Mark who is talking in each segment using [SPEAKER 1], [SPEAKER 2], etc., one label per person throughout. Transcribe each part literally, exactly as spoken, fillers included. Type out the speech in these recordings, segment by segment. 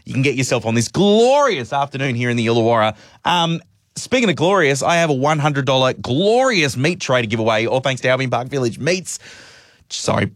[SPEAKER 1] you can get yourself on this glorious afternoon here in the Illawarra. Um, speaking of glorious, I have a one hundred dollars glorious meat tray to give away, all thanks to Albion Park Village Meats. Sorry.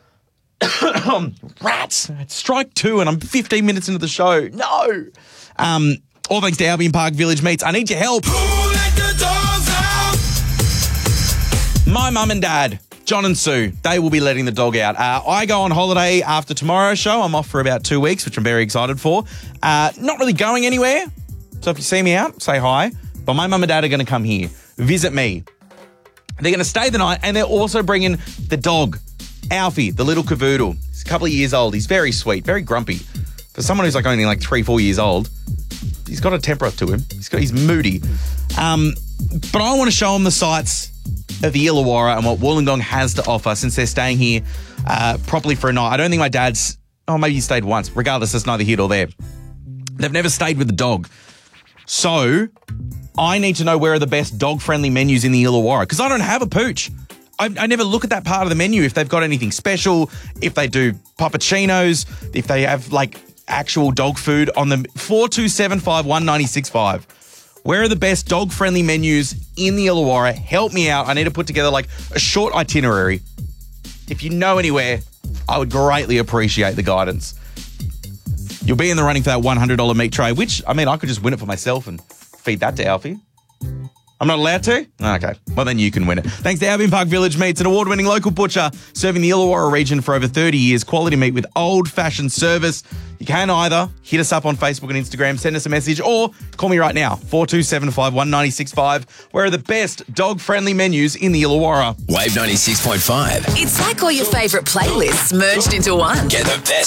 [SPEAKER 1] Rats. It's strike two and I'm fifteen minutes into the show. No. Um, all thanks to Albion Park Village Meats. I need your help. Who let the dogs out? My mum and dad, John and Sue, they will be letting the dog out. Uh, I go on holiday after tomorrow's show. I'm off for about two weeks, which I'm very excited for. Uh, not really going anywhere. So if you see me out, say hi. But my mum and dad are going to come here, visit me. They're going to stay the night, and they're also bringing the dog, Alfie, the little cavoodle. He's a couple of years old. He's very sweet, very grumpy. For someone who's like only like three, four years old, he's got a temper to him. He's got, he's moody. Um, but I want to show him the sights of the Illawarra and what Wollongong has to offer since they're staying here uh, properly for a night. I don't think my dad's, oh, maybe he stayed once. Regardless, it's neither here nor there. They've never stayed with the dog. So I need to know where are the best dog-friendly menus in the Illawarra because I don't have a pooch. I, I never look at that part of the menu, if they've got anything special, if they do puppuccinos, if they have like actual dog food on them. four two seven five one nine six five. Where are the best dog-friendly menus in the Illawarra? Help me out. I need to put together like a short itinerary. If you know anywhere, I would greatly appreciate the guidance. You'll be in the running for that one hundred dollars meat tray, which, I mean, I could just win it for myself and feed that to Alfie. I'm not allowed to? Okay. Well, then you can win it. Thanks to Albion Park Village Meats, an award-winning local butcher serving the Illawarra region for over thirty years. Quality meat with old-fashioned service. You can either hit us up on Facebook and Instagram, send us a message, or call me right now, four two seven five one nine six five. Where are the best dog-friendly menus in the Illawarra?
[SPEAKER 2] Wave ninety-six point five.
[SPEAKER 3] It's like all your favourite playlists merged into one.
[SPEAKER 2] Get the best